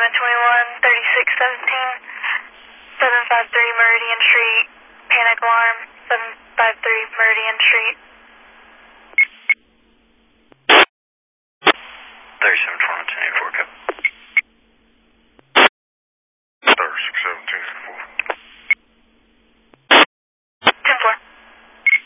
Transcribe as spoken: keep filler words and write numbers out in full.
seven twenty-one, thirty-six seventeen, seven five three Meridian Street, panic alarm, seven five three Meridian Street. thirty-seven twenty-one.